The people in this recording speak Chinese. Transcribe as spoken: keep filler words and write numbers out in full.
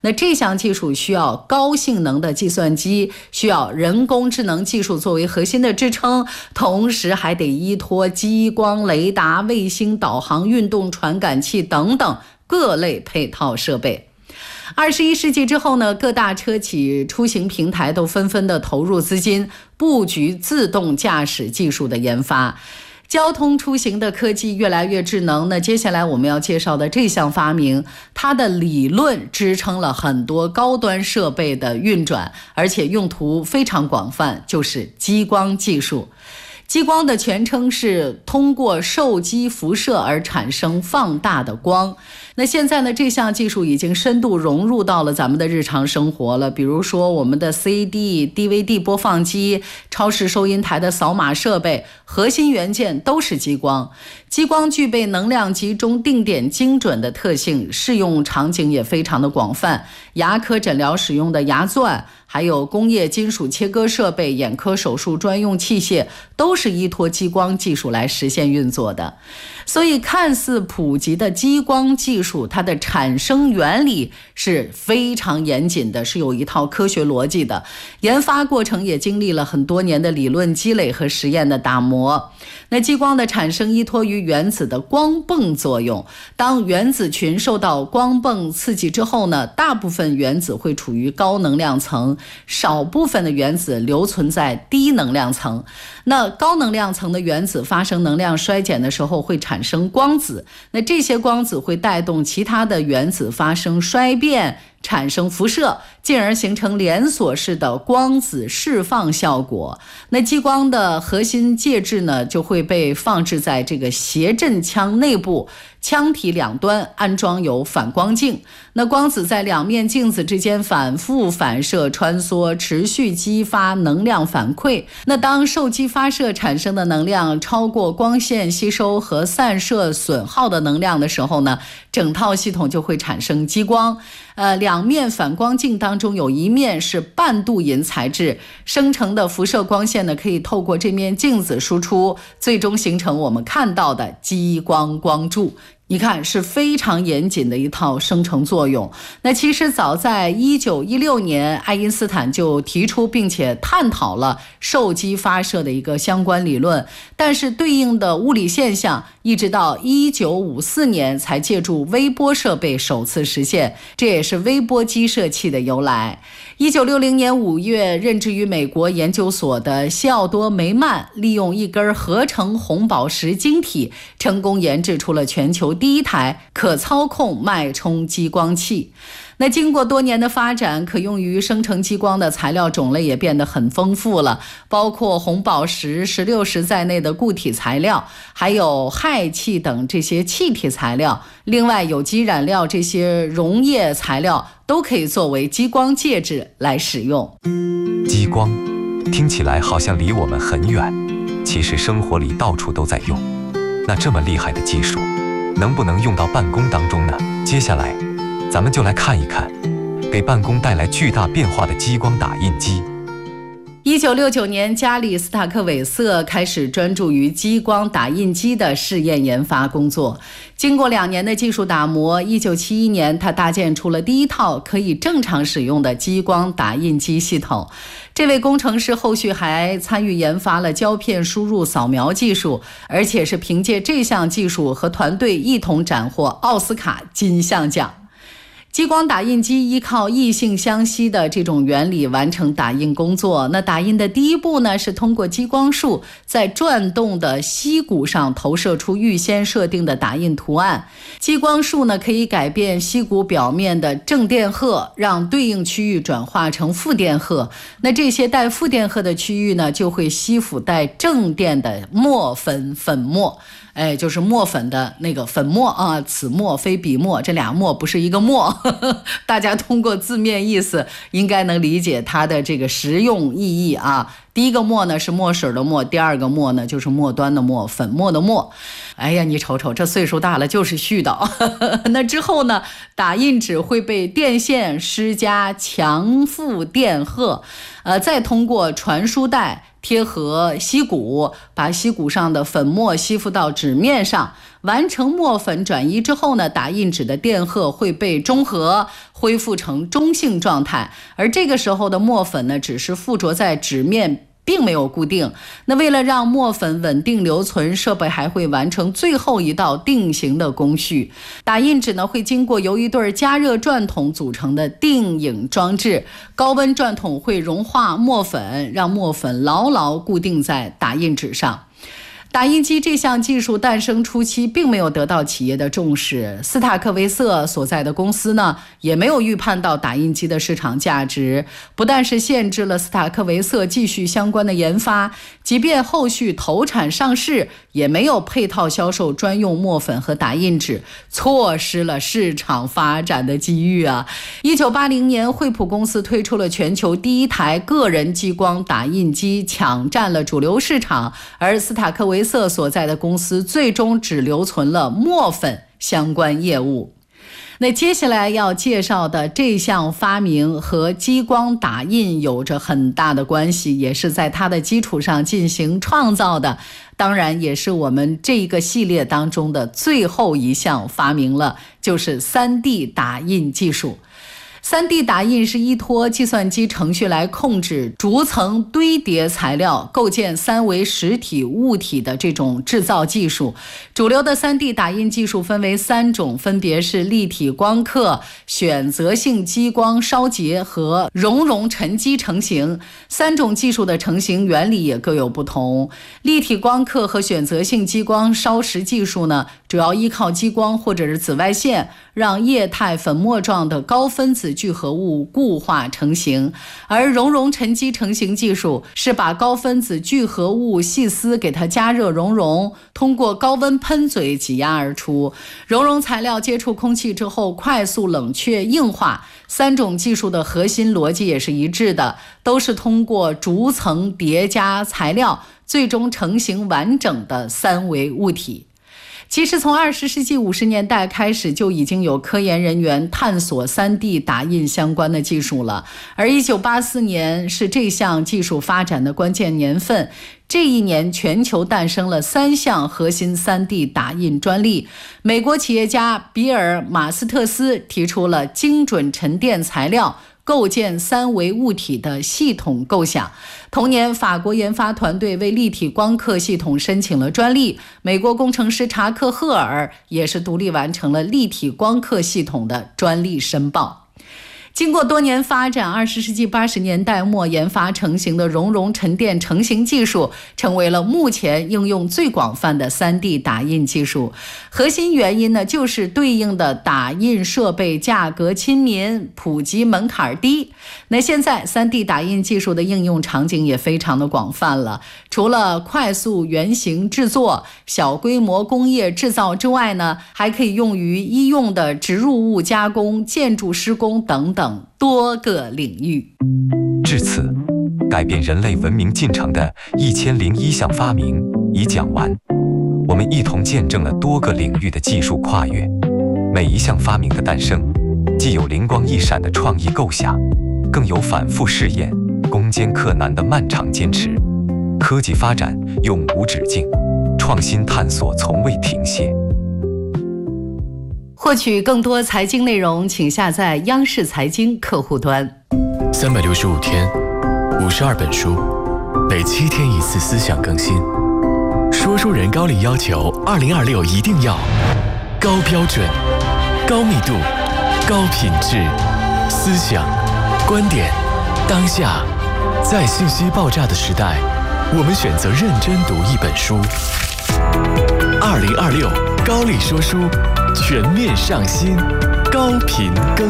那这项技术需要高性能的计算机，需要人工智能技术作为核心的支撑，同时还得依托激光、雷达、卫星导航、运动传感器等等各类配套设备。二十一世纪之后呢，各大车企出行平台都纷纷的投入资金，布局自动驾驶技术的研发。交通出行的科技越来越智能，那接下来我们要介绍的这项发明，它的理论支撑了很多高端设备的运转，而且用途非常广泛，就是激光技术。激光的全称是通过受激辐射而产生放大的光。那现在呢，这项技术已经深度融入到了咱们的日常生活了，比如说我们的 C D、D V D 播放机、超市收银台的扫码设备，核心元件都是激光。激光具备能量集中、定点精准的特性，适用场景也非常的广泛。牙科诊疗使用的牙钻，还有工业金属切割设备、眼科手术专用器械，都是依托激光技术来实现运作的。所以看似普及的激光技术，它的产生原理是非常严谨的，是有一套科学逻辑的。研发过程也经历了很多年的理论积累和实验的打磨。那激光的产生依托于原子的光泵作用，当原子群受到光泵刺激之后呢，大部分原子会处于高能量层，少部分的原子留存在低能量层。那高能量层的原子发生能量衰减的时候会产生光子，那这些光子会带动其他的原子发生衰变，产生辐射，进而形成连锁式的光子释放效果。那激光的核心介质呢，就会被放置在这个谐振腔内部，腔体两端安装有反光镜，那光子在两面镜子之间反复反射穿梭，持续激发能量反馈。那当受激发射产生的能量超过光线吸收和散射损耗的能量的时候呢，整套系统就会产生激光。呃，两面反光镜当中有一面是半镀银材质，生成的辐射光线呢，可以透过这面镜子输出，最终形成我们看到的激光光柱。你看，是非常严谨的一套生成作用。那其实早在一九一六年，爱因斯坦就提出并且探讨了受激发射的一个相关理论，但是对应的物理现象一直到一九五四年才借助微波设备首次实现，这也是微波激射器的由来。一九六零年五月，任职于美国研究所的西奥多·梅曼利用一根合成红宝石晶体，成功研制出了全球第一台可操控脉冲激光器。那经过多年的发展，可用于生成激光的材料种类也变得很丰富了，包括红宝石、石榴石在内的固体材料，还有氦气等这些气体材料，另外有机染料这些溶液材料都可以作为激光介质来使用。 激光听起来好像离我们很远，其实生活里到处都在用。那这么厉害的技术能不能用到办公当中呢？接下来咱们就来看一看给办公带来巨大变化的激光打印机。 一九六九年，加里斯塔克韦瑟开始专注于激光打印机的试验研发工作。经过两年的技术打磨，一九七一年他搭建出了第一套可以正常使用的激光打印机系统。这位工程师后续还参与研发了胶片输入扫描技术，而且是凭借这项技术和团队一同斩获奥斯卡金像奖。激光打印机依靠异性相吸的这种原理完成打印工作。那打印的第一步呢，是通过激光束在转动的锡骨上投射出预先设定的打印图案。激光束呢，可以改变锡骨表面的正电荷，让对应区域转化成负电荷。那这些带负电荷的区域呢，就会吸附带正电的墨粉粉末。哎，就是墨粉的那个粉末啊，此墨非彼墨，这俩墨不是一个墨，呵呵，大家通过字面意思应该能理解它的这个实用意义啊。第一个墨呢是墨水的墨，第二个墨呢就是末端的墨，粉末的墨。哎呀，你瞅瞅，这岁数大了就是絮叨。那之后呢，打印纸会被电线施加强负电荷，呃，再通过传输带贴合锡骨，把锡骨上的粉末吸附到纸面上，完成墨粉转移之后呢，打印纸的电荷会被中和，恢复成中性状态，而这个时候的墨粉呢，只是附着在纸面，并没有固定。那为了让墨粉稳定留存，设备还会完成最后一道定型的工序。打印纸呢，会经过由一对加热转筒组成的定影装置，高温转筒会融化墨粉，让墨粉牢牢固定在打印纸上。打印机这项技术诞生初期并没有得到企业的重视，斯塔克维瑟所在的公司呢，也没有预判到打印机的市场价值，不但是限制了斯塔克维瑟继续相关的研发，即便后续投产上市，也没有配套销售专用墨粉和打印纸，错失了市场发展的机遇啊！一九八零年，惠普公司推出了全球第一台个人激光打印机，抢占了主流市场，而斯塔克维瑟所在的公司最终只留存了墨粉相关业务。那接下来要介绍的这项发明和激光打印有着很大的关系，也是在它的基础上进行创造的，当然也是我们这个系列当中的最后一项发明了，就是 三 D 打印技术。三 D 打印是依托计算机程序来控制逐层堆叠材料，构建三维实体物体的这种制造技术。主流的 三 D 打印技术分为三种，分别是立体光刻、选择性激光烧结和熔融沉积成型。三种技术的成型原理也各有不同。立体光刻和选择性激光烧蚀技术呢，主要依靠激光或者是紫外线，让液态粉末状的高分子聚合物固化成型，而熔融沉积成型技术是把高分子聚合物细丝给它加热熔融，通过高温喷嘴挤压而出。熔融材料接触空气之后快速冷却硬化，三种技术的核心逻辑也是一致的，都是通过逐层叠加材料，最终成型完整的三维物体。其实从二十世纪五十年代开始，就已经有科研人员探索 三 D 打印相关的技术了，而一九八四年是这项技术发展的关键年份。这一年，全球诞生了三项核心 三 D 打印专利。美国企业家比尔·马斯特斯提出了精准沉淀材料，构建三维物体的系统构想。同年，法国研发团队为立体光刻系统申请了专利，美国工程师查克·赫尔也是独立完成了立体光刻系统的专利申报。经过多年发展，二十世纪八十年代末研发成型的熔融沉淀成型技术，成为了目前应用最广泛的 三 D 打印技术。核心原因呢，就是对应的打印设备价格亲民，普及门槛低。那现在 三 D 打印技术的应用场景也非常的广泛了，除了快速原型制作、小规模工业制造之外呢，还可以用于医用的植入物加工、建筑施工等等等多个领域。 至此，改变人类文明进程的一千零一项发明已讲完。我们一同见证了多个领域的技术跨越。每一项发明的诞生，既有灵光一闪的创意构想，更有反复试验、攻坚克难的漫长坚持。科技发展永无止境，创新探索从未停歇。 获取更多财经内容，请下载央视财经客户端。 三百六十五天，五十二本书，每七天一次思想更新。说书人高力要求二零二六一定要高标准、高密度、高品质，思想、观点、当下，在信息爆炸的时代，我们选择认真读一本书。二零二六高力说书全面上新，高频更